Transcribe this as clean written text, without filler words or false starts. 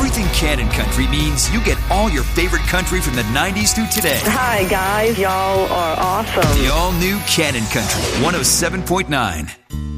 Everything Cannon Country means you get all your favorite country from the 90s through today. Hi, guys. Y'all are awesome. The all-new Cannon Country 107.9.